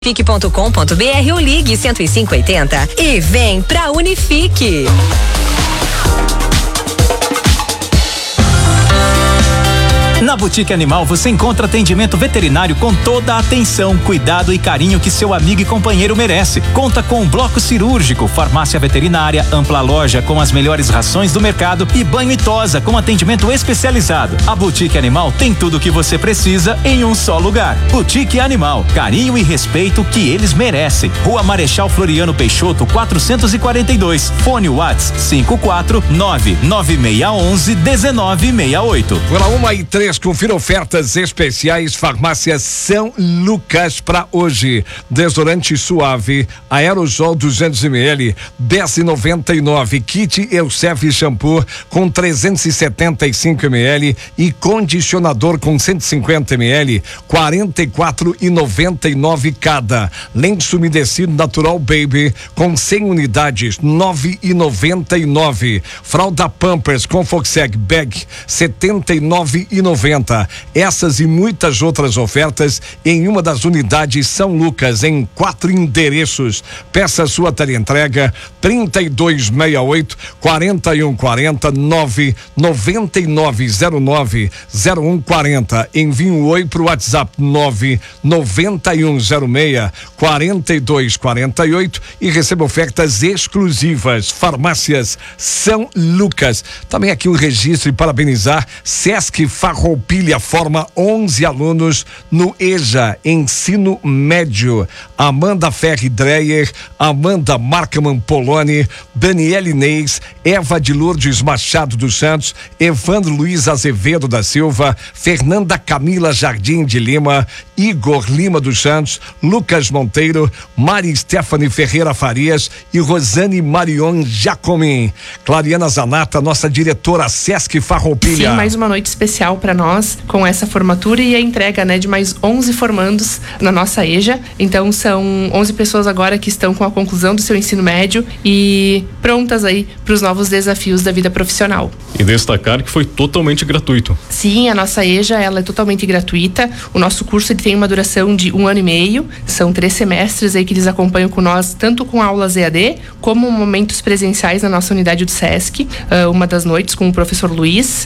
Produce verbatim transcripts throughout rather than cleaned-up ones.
Unifique ponto com ponto br ou ligue cento e cinco oitenta e vem pra Unifique. Na Boutique Animal você encontra atendimento veterinário com toda a atenção, cuidado e carinho que seu amigo e companheiro merece. Conta com um bloco cirúrgico, farmácia veterinária, ampla loja com as melhores rações do mercado e banho e tosa com atendimento especializado. A Boutique Animal tem tudo o que você precisa em um só lugar. Boutique Animal, carinho e respeito que eles merecem. Rua Marechal Floriano Peixoto, quatrocentos e quarenta e dois. Fone Whats cinco quatro nove nove seis um um, um nove seis oito. Olá, uma e três. Confira ofertas especiais Farmácia São Lucas para hoje. Desodorante suave, aerosol duzentos mililitros, dez e noventa e nove. Kit Elsef shampoo com trezentos e setenta e cinco mililitros e condicionador com cento e cinquenta mililitros, quarenta e quatro e noventa e nove cada. Lenço umedecido natural baby com cem unidades, nove e noventa e nove. Fralda Pampers com Foxeg bag, setenta e nove e noventa. Essas e muitas outras ofertas em uma das unidades São Lucas, em quatro endereços. Peça sua teleentrega trinta e dois sessenta e oito, quarenta e um quarenta, nove noventa e nove zero nove zero um quarenta. Envie um oi pro WhatsApp nove noventa e um zero seis quarenta e dois quarenta e oito e receba ofertas exclusivas. Farmácias São Lucas. Também aqui um registro e parabenizar Sesc Farroupilha. Pilha forma onze alunos no EJA, ensino médio. Amanda Ferri Dreyer, Amanda Markman Poloni, Daniela Inês, Eva de Lourdes Machado dos Santos, Evandro Luiz Azevedo da Silva, Fernanda Camila Jardim de Lima, Igor Lima dos Santos, Lucas Monteiro, Mari Stephanie Ferreira Farias e Rosane Marion Jacomin. Clariana Zanata, nossa diretora Sesc Farroupilha. Sim, mais uma noite especial para nós com essa formatura e a entrega, né, de mais onze formandos na nossa EJA. Então são onze pessoas agora que estão com a conclusão do seu ensino médio e prontas aí para os novos desafios da vida profissional. E destacar que foi totalmente gratuito. Sim, a nossa EJA, ela é totalmente gratuita. O nosso curso ele tem uma duração de um ano e meio. São três semestres aí que eles acompanham com nós, tanto com aulas E A D como momentos presenciais na nossa unidade do Sesc, uh, uma das noites com o professor Luiz.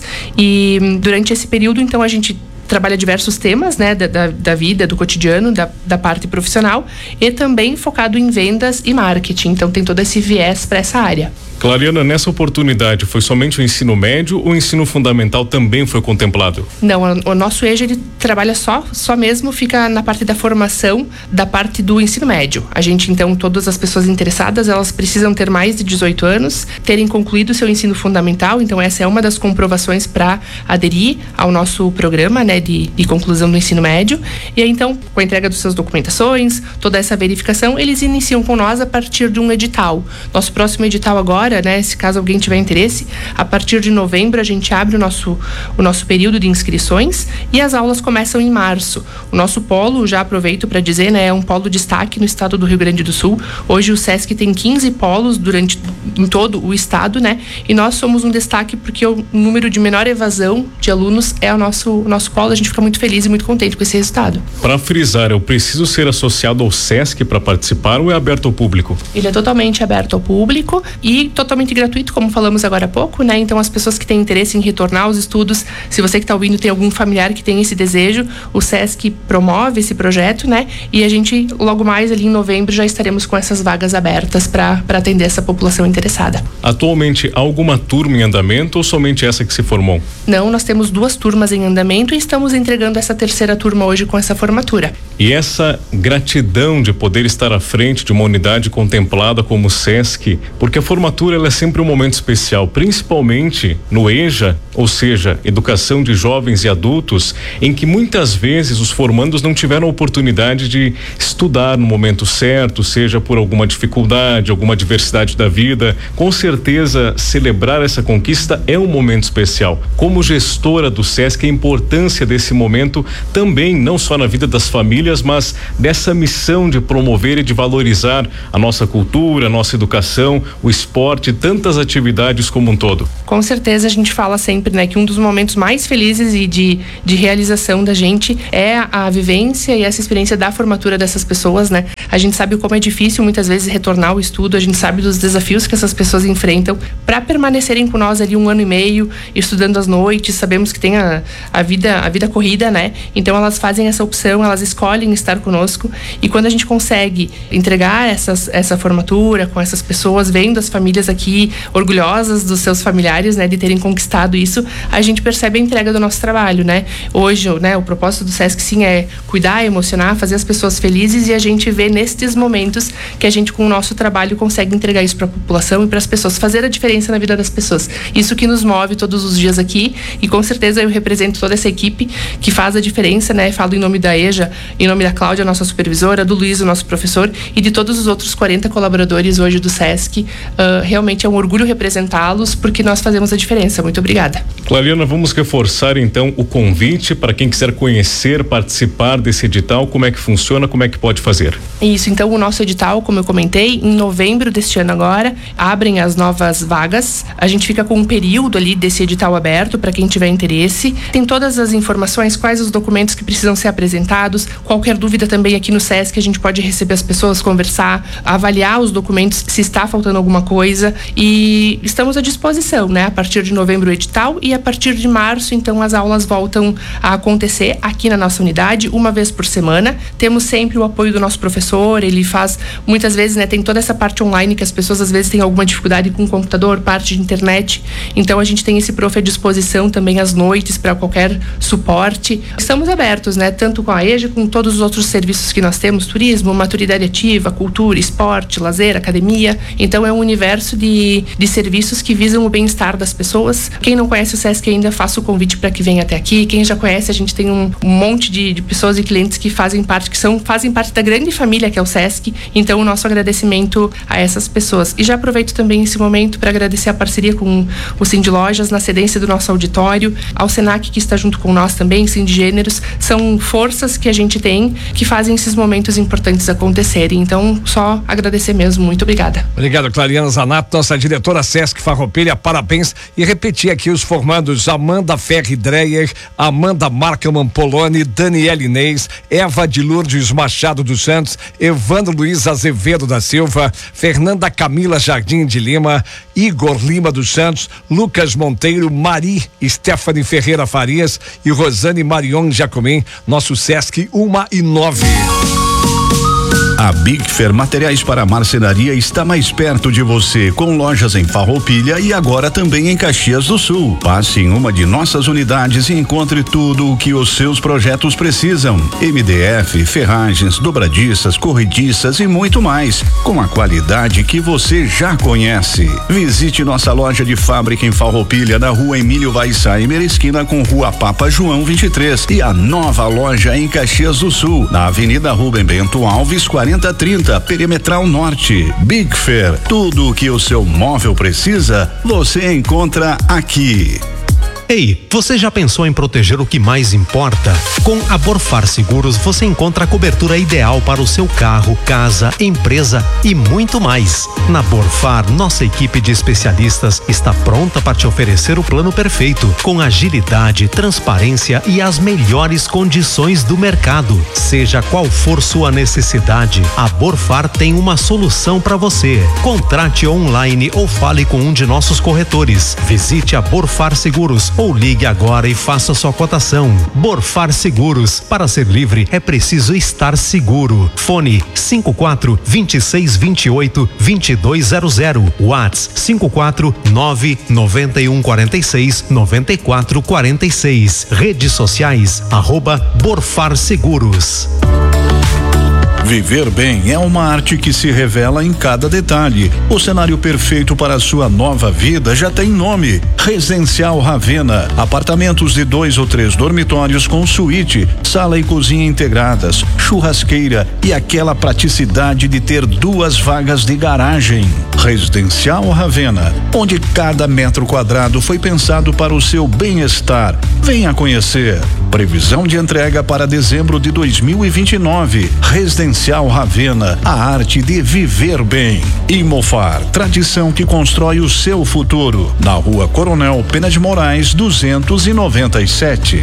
E durante esse período, então, a gente trabalha diversos temas, né, da, da, da vida, do cotidiano, da, da parte profissional e também focado em vendas e marketing. Então tem todo esse viés para essa área. Clariana, nessa oportunidade foi somente o ensino médio ou o ensino fundamental também foi contemplado? Não, o, o nosso EJA ele trabalha só, só mesmo fica na parte da formação da parte do ensino médio. A gente, então, todas as pessoas interessadas, elas precisam ter mais de dezoito anos, terem concluído o seu ensino fundamental, então essa é uma das comprovações para aderir ao nosso programa, né, de, de conclusão do ensino médio. E aí, então, com a entrega das suas documentações, toda essa verificação, eles iniciam com nós a partir de um edital. Nosso próximo edital agora, né, se caso alguém tiver interesse, a partir de novembro a gente abre o nosso, o nosso período de inscrições e as aulas começam em março. O nosso polo, já aproveito para dizer, né, é um polo de destaque no estado do Rio Grande do Sul. Hoje o Sesc tem quinze polos durante, em todo o estado, né, e nós somos um destaque porque o número de menor evasão de alunos é o nosso, o nosso polo. A gente fica muito feliz e muito contente com esse resultado. Para frisar, eu preciso ser associado ao Sesc para participar ou é aberto ao público? Ele é totalmente aberto ao público e totalmente gratuito, como falamos agora há pouco, né? Então as pessoas que têm interesse em retornar aos estudos, se você que está ouvindo tem algum familiar que tem esse desejo, o Sesc promove esse projeto, né? E a gente logo mais ali em novembro já estaremos com essas vagas abertas para para atender essa população interessada. Atualmente há alguma turma em andamento ou somente essa que se formou? Não, nós temos duas turmas em andamento e estamos entregando essa terceira turma hoje com essa formatura. E essa gratidão de poder estar à frente de uma unidade contemplada como o Sesc, porque a formatura ela é sempre um momento especial, principalmente no EJA, ou seja, educação de jovens e adultos, em que muitas vezes os formandos não tiveram a oportunidade de estudar no momento certo, seja por alguma dificuldade, alguma adversidade da vida. Com certeza, celebrar essa conquista é um momento especial. Como gestora do Sesc, a importância desse momento também, não só na vida das famílias, famílias, mas dessa missão de promover e de valorizar a nossa cultura, a nossa educação, o esporte, tantas atividades como um todo. Com certeza a gente fala sempre, né, que um dos momentos mais felizes e de, de realização da gente é a vivência e essa experiência da formatura dessas pessoas, né? A gente sabe como é difícil muitas vezes retornar ao estudo, a gente sabe dos desafios que essas pessoas enfrentam para permanecerem com nós ali um ano e meio, estudando às noites. Sabemos que tem a, a vida a vida corrida, né? Então elas fazem essa opção, elas escolhem estar conosco, e quando a gente consegue entregar essas, essa formatura com essas pessoas, vendo as famílias aqui orgulhosas dos seus familiares, né, de terem conquistado isso, a gente percebe a entrega do nosso trabalho, né? Hoje, né, o propósito do SESC sim é cuidar, emocionar, fazer as pessoas felizes, e a gente vê nestes momentos que a gente com o nosso trabalho consegue entregar isso para a população e para as pessoas, fazer a diferença na vida das pessoas. Isso que nos move todos os dias aqui, e com certeza eu represento toda essa equipe que faz a diferença, né? Falo em nome da EJA, em nome da Cláudia, nossa supervisora, do Luiz, o nosso professor, e de todos os outros quarenta colaboradores hoje do SESC. Uh, realmente é um orgulho representá-los, porque nós fazemos a diferença. Muito obrigada. Clariana, vamos reforçar então o convite para quem quiser conhecer, participar desse edital. Como é que funciona, como é que pode fazer? Isso, então o nosso edital, como eu comentei, em novembro deste ano agora, abrem as novas vagas. A gente fica com um período ali desse edital aberto para quem tiver interesse. Tem todas as informações, quais os documentos que precisam ser apresentados. Qualquer dúvida também aqui no SESC, a gente pode receber as pessoas, conversar, avaliar os documentos, se está faltando alguma coisa, e estamos à disposição, né? A partir de novembro o edital, e a partir de março, então, as aulas voltam a acontecer aqui na nossa unidade, uma vez por semana. Temos sempre o apoio do nosso professor, ele faz, muitas vezes, né, tem toda essa parte online que as pessoas às vezes têm alguma dificuldade com o computador, parte de internet, então a gente tem esse prof à disposição também às noites para qualquer suporte. Estamos abertos, né, tanto com a EJA, com todos os outros serviços que nós temos, turismo, maturidade ativa, cultura, esporte, lazer, academia. Então é um universo de, de serviços que visam o bem-estar das pessoas. Quem não conhece o SESC ainda, faço o convite para que venha até aqui. Quem já conhece, a gente tem um, um monte de, de pessoas e clientes que fazem parte, que são, fazem parte da grande família que é o SESC. Então o nosso agradecimento a essas pessoas. E já aproveito também esse momento para agradecer a parceria com o Cindy Lojas na cedência do nosso auditório, ao Senac que está junto com nós também, Cindy Gêneros. São forças que a gente tem que fazem esses momentos importantes acontecerem. Então só agradecer mesmo. Muito obrigada. Obrigado, Clariana Zanato, nossa diretora SESC Farroupilha, parabéns. E repetir aqui os formandos: Amanda Ferri Dreyer, Amanda Marcaman Poloni, Daniela Inês, Eva de Lourdes Machado dos Santos, Evandro Luiz Azevedo da Silva, Fernanda Camila Jardim de Lima, Igor Lima dos Santos, Lucas Monteiro, Mari Stephanie Ferreira Farias e Rosane Marion Jacomim, nosso SESC uma e nove. A Big Fair Materiais para Marcenaria está mais perto de você, com lojas em Farroupilha e agora também em Caxias do Sul. Passe em uma de nossas unidades e encontre tudo o que os seus projetos precisam. M D F, ferragens, dobradiças, corrediças e muito mais, com a qualidade que você já conhece. Visite nossa loja de fábrica em Farroupilha, na rua Emílio Weissheimer, esquina com rua Papa João vinte e três, e a nova loja em Caxias do Sul, na Avenida Rubem Bento Alves, quarenta trinta, Perimetral Norte. Big Fair, tudo o que o seu móvel precisa, você encontra aqui. Ei, você já pensou em proteger o que mais importa? Com a Borfar Seguros você encontra a cobertura ideal para o seu carro, casa, empresa e muito mais. Na Borfar, nossa equipe de especialistas está pronta para te oferecer o plano perfeito, com agilidade, transparência e as melhores condições do mercado. Seja qual for sua necessidade, a Borfar tem uma solução para você. Contrate online ou fale com um de nossos corretores. Visite a Borfar Seguros ou ligue agora e faça sua cotação. Borfar Seguros, para ser livre é preciso estar seguro. Fone cinco quatro, vinte e seis, vinte e oito, vinte e dois zero zero. WhatsApp cinco quatro nove, noventa e um, quarenta e seis, noventa e quatro, quarenta e seis. Redes sociais arroba Borfar Seguros. Viver bem é uma arte que se revela em cada detalhe. O cenário perfeito para a sua nova vida já tem nome: Residencial Ravena. Apartamentos de dois ou três dormitórios com suíte, sala e cozinha integradas, churrasqueira e aquela praticidade de ter duas vagas de garagem. Residencial Ravena, onde cada metro quadrado foi pensado para o seu bem-estar. Venha conhecer. Previsão de entrega para dezembro de dois mil e vinte e nove. Residencial Ravena, a arte de viver bem. Imofar, tradição que constrói o seu futuro. Na Rua Coronel Pena de Moraes, duzentos e noventa e sete.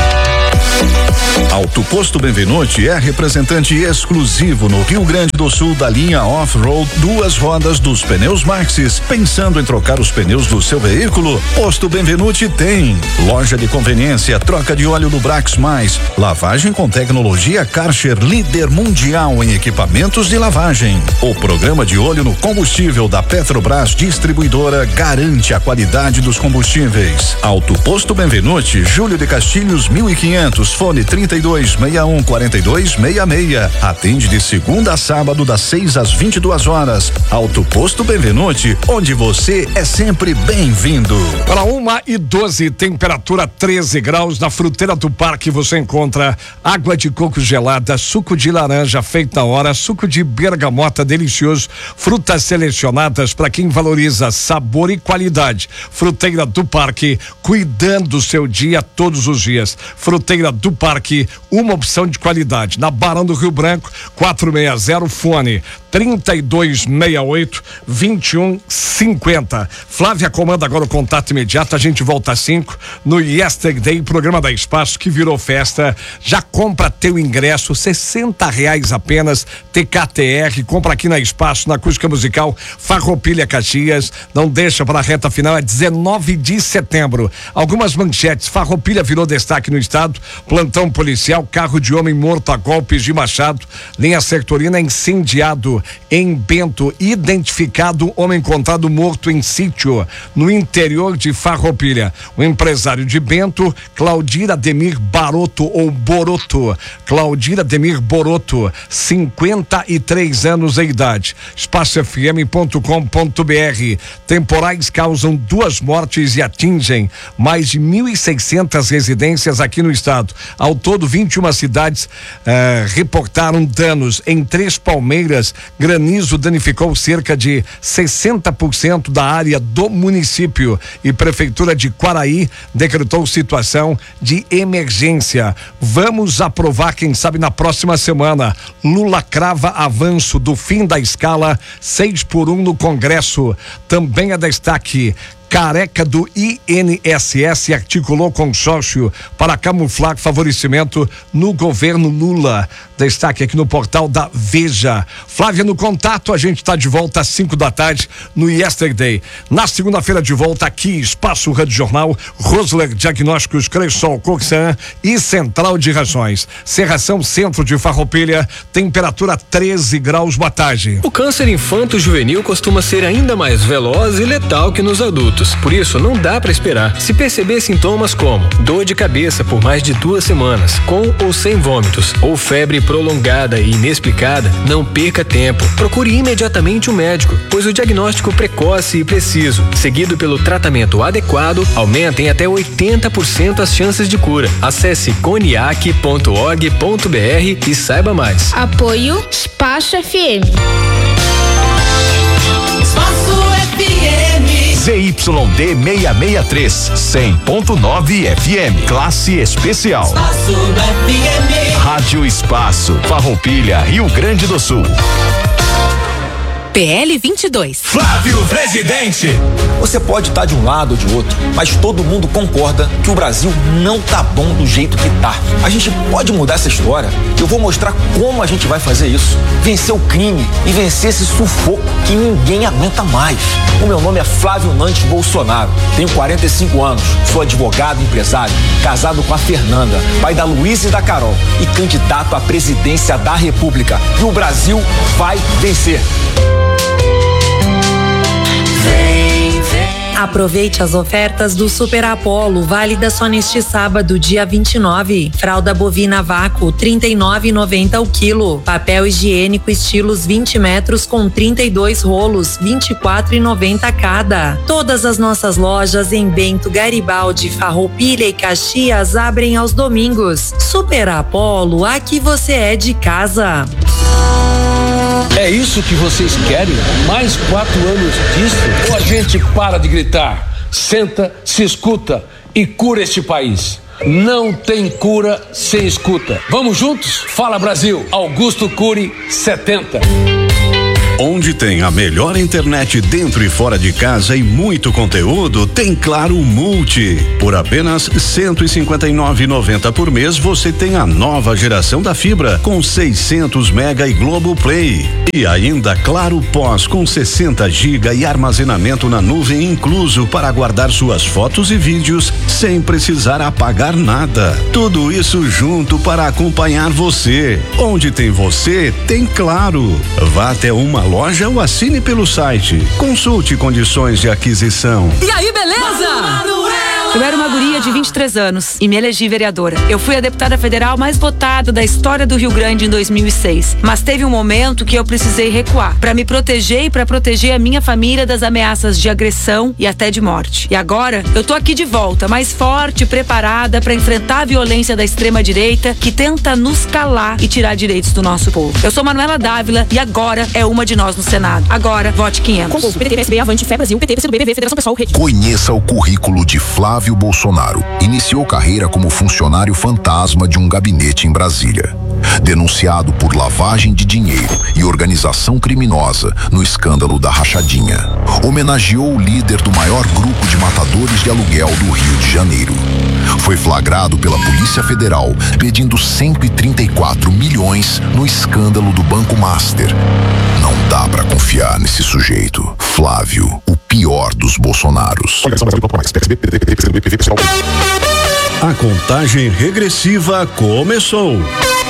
Auto Posto Benvenuti é representante exclusivo no Rio Grande do Sul da linha Off-Road duas rodas dos pneus Maxxis. Pensando em trocar os pneus do seu veículo? Posto Benvenuti tem. Loja de conveniência, troca de óleo no Brax Mais, lavagem com tecnologia Karcher, líder mundial em equipamentos de lavagem. O programa de óleo no combustível da Petrobras Distribuidora garante a qualidade dos combustíveis. Auto Posto Benvenuti, Júlio de Castilhos mil e quinhentos, fone trinta e dois, sessenta e um, quarenta e dois, sessenta e seis. Atende de segunda a sábado das seis às vinte e duas horas. Auto Posto Benvenuti, onde você é sempre bem-vindo. Para uma e doze, temperatura treze graus. Na Fruteira do Parque você encontra água de coco gelada, suco de laranja feito na hora, suco de bergamota delicioso, frutas selecionadas para quem valoriza sabor e qualidade. Fruteira do Parque, cuidando do seu dia todos os dias. Fruteira do Parque, uma opção de qualidade. Na Barão do Rio Branco, quatrocentos e sessenta, fone trinta e dois, sessenta e oito, vinte e um, cinquenta. Flávia comanda agora o contato imediato. A gente volta às cinco no Yesterday, programa da Espaço que virou festa. Já compra teu ingresso, sessenta reais apenas. T K T R, compra aqui na Espaço, na Acústica Musical Farroupilha Caxias. Não deixa para a reta final, é dezenove de setembro. Algumas manchetes: Farroupilha virou destaque no estado. Plantão policial, carro de homem morto a golpes de machado. Linha Sectorina incendiado em Bento. Identificado homem encontrado morto em sítio no interior de Farroupilha. O empresário de Bento, Claudir Ademir Baroto ou Boroto. Claudir Ademir Boroto, cinquenta e três anos de idade. espaço f m ponto com ponto b r. Temporais causam duas mortes e atingem mais de mil e seiscentas residências aqui no estado. Ao todo, vinte e uma cidades eh, reportaram danos. Em Três Palmeiras, granizo danificou cerca de sessenta por cento da área do município e Prefeitura de Quaraí decretou situação de emergência. Vamos aprovar, quem sabe, na próxima semana. Lula crava avanço do fim da escala seis por um no Congresso. Também é destaque: Careca do I N S S articulou consórcio para camuflar favorecimento no governo Lula. Destaque aqui no portal da Veja. Flávia no contato, a gente está de volta às cinco da tarde no Yesterday. Na segunda-feira de volta aqui, Espaço Rádio Jornal, Rosler Diagnósticos, Cressol, Coxan e Central de Rações. Serração Centro de Farroupilha, temperatura treze graus, boa tarde. O câncer infanto-juvenil costuma ser ainda mais veloz e letal que nos adultos. Por isso, não dá para esperar. Se perceber sintomas como dor de cabeça por mais de duas semanas, com ou sem vômitos, ou febre prolongada e inexplicada, não perca tempo. Procure imediatamente um médico, pois o diagnóstico precoce e preciso, seguido pelo tratamento adequado, aumenta em até oitenta por cento as chances de cura. Acesse coniac ponto org ponto b r e saiba mais. Apoio Espaço F M. Espaço F M. Z Y D seiscentos e sessenta e três, cem ponto nove F M. Classe especial. Espaço F M. Rádio Espaço, Farroupilha, Rio Grande do Sul. P L vinte e dois. Flávio Presidente. Você pode estar de um lado ou de outro, mas todo mundo concorda que o Brasil não tá bom do jeito que tá. A gente pode mudar essa história. Eu vou mostrar como a gente vai fazer isso. Vencer o crime e vencer esse sufoco que ninguém aguenta mais. O meu nome é Flávio Nantes Bolsonaro. Tenho quarenta e cinco anos, sou advogado e empresário, casado com a Fernanda, pai da Luísa e da Carol e candidato à presidência da República. E o Brasil vai vencer. Aproveite as ofertas do Super Apollo, válida só neste sábado, dia vinte e nove. Fralda bovina vácuo, trinta e nove reais e noventa centavos o quilo. Papel higiênico estilos vinte metros com trinta e dois rolos, vinte e quatro reais e noventa centavos cada. Todas as nossas lojas em Bento, Garibaldi, Farroupilha e Caxias abrem aos domingos. Super Apollo, aqui você é de casa. É isso que vocês querem? Mais quatro anos disso? Ou a gente para de gritar, senta, se escuta e cura este país? Não tem cura sem escuta. Vamos juntos? Fala Brasil, Augusto Cury setenta. Onde tem a melhor internet dentro e fora de casa e muito conteúdo, tem Claro Multi. Por apenas cento e cinquenta e nove reais e noventa centavos por mês, você tem a nova geração da fibra com seiscentos mega e Globo Play. E ainda Claro Pós com sessenta gigas e armazenamento na nuvem incluso para guardar suas fotos e vídeos sem precisar apagar nada. Tudo isso junto para acompanhar você. Onde tem você, tem Claro. Vá até uma loja ou assine pelo site. Consulte condições de aquisição. E aí, beleza? Eu era uma guria de vinte e três anos e me elegi vereadora. Eu fui a deputada federal mais votada da história do Rio Grande em dois mil e seis. Mas teve um momento que eu precisei recuar para me proteger e para proteger a minha família das ameaças de agressão e até de morte. E agora eu tô aqui de volta, mais forte e preparada para enfrentar a violência da extrema direita que tenta nos calar e tirar direitos do nosso povo. Eu sou Manuela Dávila e agora é uma de nós no Senado. Agora, vote quinhentos. Com o P T, P S B, Avante, Fé Brasil, P T, P C do B, P V, Federação Pessoal, Rede. Conheça o currículo de Flávio Bolsonaro. Iniciou carreira como funcionário fantasma de um gabinete em Brasília. Denunciado por lavagem de dinheiro e organização criminosa no escândalo da rachadinha. Homenageou o líder do maior grupo de matadores de aluguel do Rio de Janeiro. Foi flagrado pela Polícia Federal pedindo cento e trinta e quatro milhões no escândalo do Banco Master. Não dá pra confiar nesse sujeito. Flávio, o pior dos Bolsonaros. A contagem regressiva começou.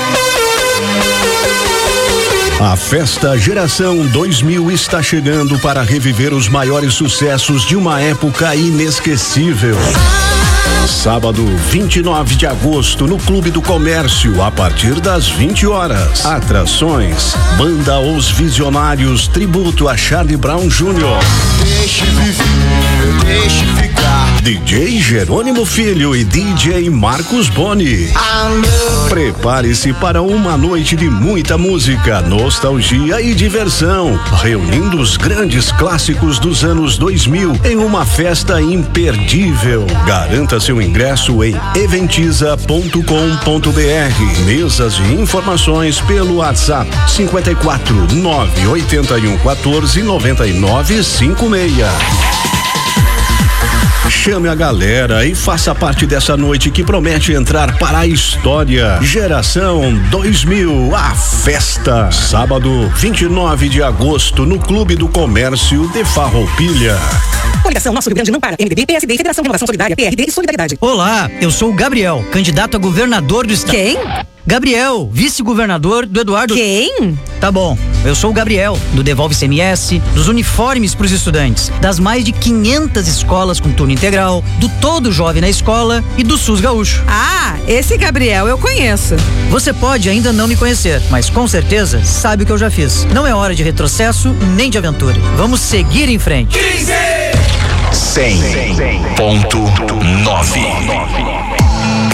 A festa Geração dois mil está chegando para reviver os maiores sucessos de uma época inesquecível. Sábado, vinte e nove de agosto, no Clube do Comércio, a partir das vinte horas. Atrações: Banda Os Visionários, tributo a Charlie Brown Júnior Deixe viver, deixe ficar. D J Jerônimo Filho e D J Marcos Boni. Prepare-se para uma noite de muita música, nostalgia e diversão, reunindo os grandes clássicos dos anos dois mil em uma festa imperdível. Garanta seu ingresso em eventiza ponto com ponto br. Mesas e informações pelo WhatsApp cinquenta e quatro, nove oitenta e um, quatorze, noventa e nove, cinquenta e seis. Chame a galera e faça parte dessa noite que promete entrar para a história. Geração dois mil, a festa. Sábado, vinte e nove de agosto, no Clube do Comércio de Farroupilha. Coligação Nosso Rio Grande não para. M D B, P S D, Federação Renovação Solidária, P R D e Solidariedade. Olá, eu sou o Gabriel, candidato a governador do estado. Quem? Gabriel, vice-governador do Eduardo. Quem? Tá bom, eu sou o Gabriel, do Devolve C M S, dos uniformes para os estudantes, das mais de quinhentas escolas com turno integral, do Todo Jovem na Escola e do SUS Gaúcho. Ah, esse Gabriel eu conheço. Você pode ainda não me conhecer, mas com certeza sabe o que eu já fiz. Não é hora de retrocesso nem de aventura. Vamos seguir em frente. cem ponto nove